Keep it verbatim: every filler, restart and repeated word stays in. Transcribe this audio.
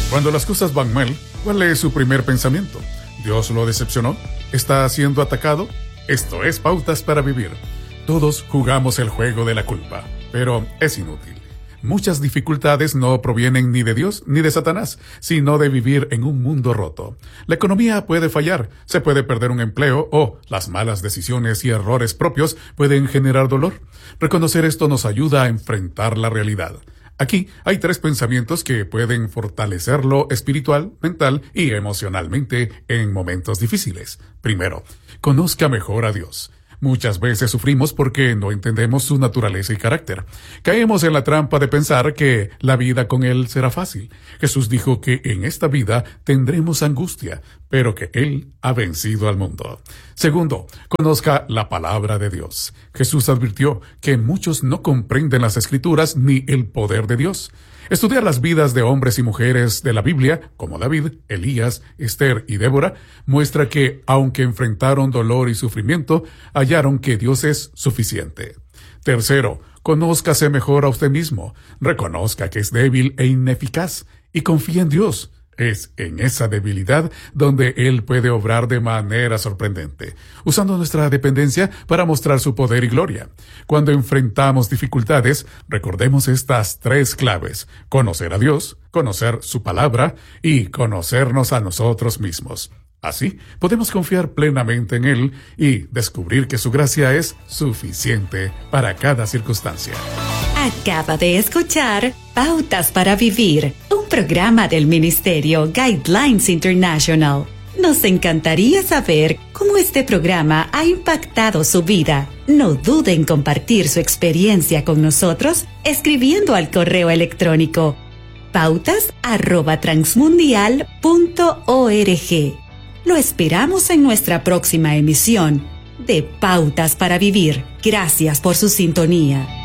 Cuando las cosas van mal, ¿cuál es su primer pensamiento? ¿Dios lo decepcionó? ¿Está siendo atacado? Esto es Pautas para Vivir. Todos jugamos el juego de la culpa, pero es inútil. Muchas dificultades no provienen ni de Dios ni de Satanás, sino de vivir en un mundo roto. La economía puede fallar, se puede perder un empleo o las malas decisiones y errores propios pueden generar dolor. Reconocer esto nos ayuda a enfrentar la realidad. Aquí hay tres pensamientos que pueden fortalecerlo espiritual, mental y emocionalmente en momentos difíciles. Primero, conozca mejor a Dios. Muchas veces sufrimos porque no entendemos su naturaleza y carácter. Caemos en la trampa de pensar que la vida con Él será fácil. Jesús dijo que en esta vida tendremos angustia, pero que Él ha vencido al mundo. Segundo, conozca la palabra de Dios. Jesús advirtió que muchos no comprenden las Escrituras ni el poder de Dios. Estudiar las vidas de hombres y mujeres de la Biblia, como David, Elías, Esther y Débora, muestra que, aunque enfrentaron dolor y sufrimiento, hallaron que Dios es suficiente. Tercero, conózcase mejor a usted mismo, reconozca que es débil e ineficaz y confía en Dios. Es en esa debilidad donde Él puede obrar de manera sorprendente, usando nuestra dependencia para mostrar su poder y gloria. Cuando enfrentamos dificultades, recordemos estas tres claves: conocer a Dios, conocer su palabra y conocernos a nosotros mismos. Así, podemos confiar plenamente en Él y descubrir que su gracia es suficiente para cada circunstancia. Acaba de escuchar Pautas para Vivir, un programa del Ministerio Guidelines International. Nos encantaría saber cómo este programa ha impactado su vida. No dude en compartir su experiencia con nosotros escribiendo al correo electrónico pautas arroba transmundial punto org. Lo esperamos en nuestra próxima emisión de Pautas para Vivir. Gracias por su sintonía.